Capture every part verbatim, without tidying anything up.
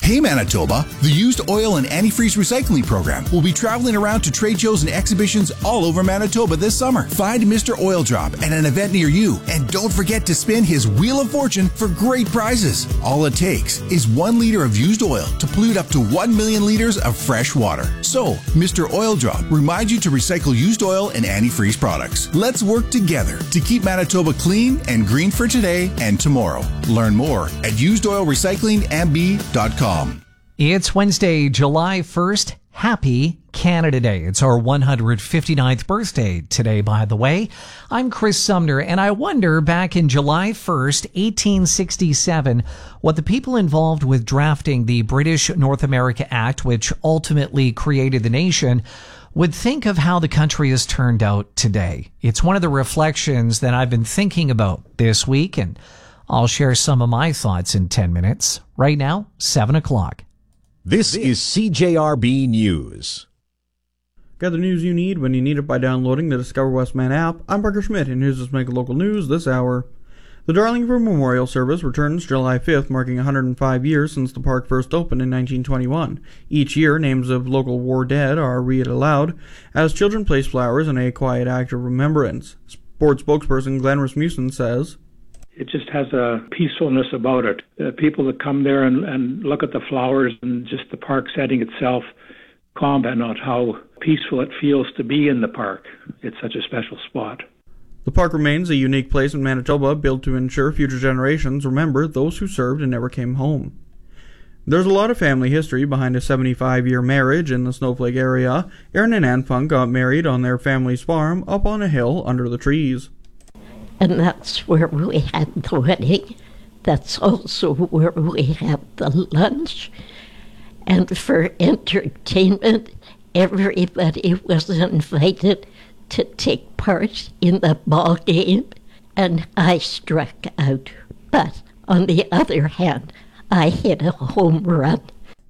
Hey Manitoba, the Used Oil and Antifreeze Recycling Program will be traveling around to trade shows and exhibitions all over Manitoba this summer. Find Mister Oil Drop at an event near you, and don't forget to spin his Wheel of Fortune for great prizes. All it takes is one liter of used oil to pollute up to one million liters of fresh water. So, Mister Oil Drop reminds you to recycle used oil and antifreeze products. Let's work together to keep Manitoba clean and green for today and tomorrow. Learn more at used oil recycling m b dot com. It's Wednesday, July first. Happy Canada Day. It's our one hundred fifty-ninth birthday today, by the way. I'm Chris Sumner, and I wonder, back in July first, eighteen sixty-seven, what the people involved with drafting the British North America Act, which ultimately created the nation, would think of how the country has turned out today. It's one of the reflections that I've been thinking about this week, and I'll share some of my thoughts in ten minutes. Right now, seven o'clock. This is C J R B News. Got the news you need when you need it by downloading the Discover Westman app. I'm Parker Schmidt, and here's this Make Local News this hour. The Darling River Memorial Service returns July fifth, marking one hundred five years since the park first opened in nineteen twenty-one. Each year, names of local war dead are read aloud as children place flowers in a quiet act of remembrance. Sports spokesperson Glenn Rasmussen says, "It just has a peacefulness about it. The people that come there and, and look at the flowers and just the park setting itself comment on how peaceful it feels to be in the park. It's such a special spot." The park remains a unique place in Manitoba, built to ensure future generations remember those who served and never came home. There's a lot of family history behind a seventy-five-year marriage in the Snowflake area. Aaron and Ann Funk got married on their family's farm up on a hill under the trees. And that's where we had the wedding. That's also where we had the lunch. And for entertainment, everybody was invited to take part in the ball game. And I struck out. But on the other hand, I hit a home run.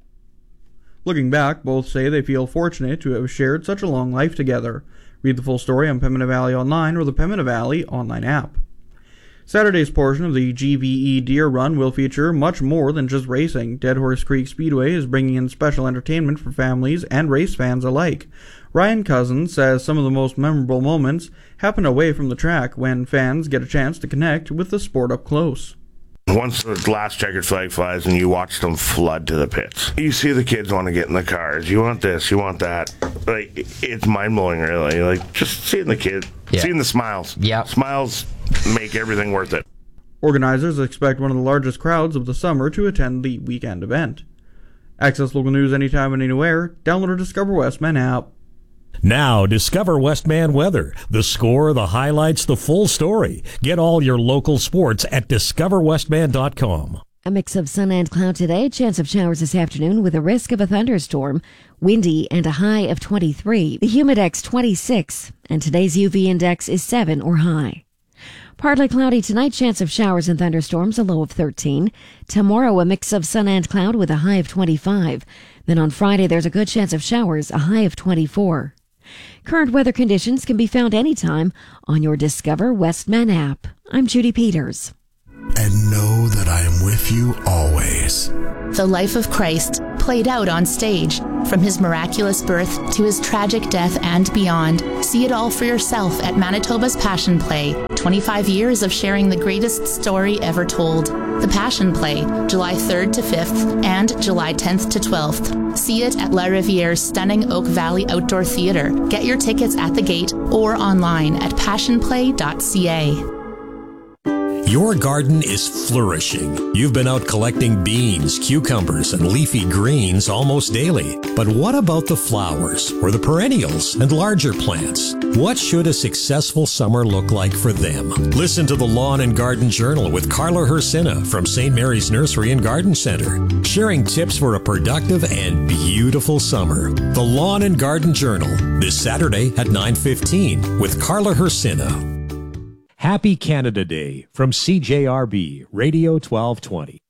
Looking back, both say they feel fortunate to have shared such a long life together. Read the full story on Pembina Valley Online or the Pembina Valley online app. Saturday's portion of the G V E Deer Run will feature much more than just racing. Dead Horse Creek Speedway is bringing in special entertainment for families and race fans alike. Ryan Cousins says some of the most memorable moments happen away from the track when fans get a chance to connect with the sport up close. Once the last checkered flag flies and you watch them flood to the pits, you see the kids want to get in the cars. You want this, you want that. Like, it's mind-blowing, really. Like, just seeing the kids, yeah. seeing the smiles. Yeah. Smiles make everything worth it. Organizers expect one of the largest crowds of the summer to attend the weekend event. Access local news anytime and anywhere. Download the Discover Westman app. Now, Discover Westman Weather. The score, the highlights, the full story. Get all your local sports at discover westman dot com. A mix of sun and cloud today. Chance of showers this afternoon with a risk of a thunderstorm. Windy and a high of twenty-three. The humidex twenty-six. And today's U V index is seven or high. Partly cloudy tonight. Chance of showers and thunderstorms. A low of thirteen. Tomorrow, a mix of sun and cloud with a high of twenty-five. Then on Friday, there's a good chance of showers. A high of twenty-four. Current weather conditions can be found anytime on your Discover Westman app. I'm Judy Peters. And know that I am with you always. The life of Christ played out on stage, from his miraculous birth to his tragic death and beyond. See it all for yourself at Manitoba's Passion Play. twenty-five years of sharing the greatest story ever told. The Passion Play, July third to fifth and July tenth to twelfth. See it at La Riviere's stunning Oak Valley Outdoor Theatre. Get your tickets at the gate or online at passion play dot c a. Your garden is flourishing. You've been out collecting beans, cucumbers, and leafy greens almost daily. But what about the flowers, or the perennials, and larger plants? What should a successful summer look like for them? Listen to the Lawn and Garden Journal with Carla Hersina from Saint Mary's Nursery and Garden Center, sharing tips for a productive and beautiful summer. The Lawn and Garden Journal, this Saturday at nine fifteen with Carla Hersina. Happy Canada Day from C J R B Radio twelve twenty.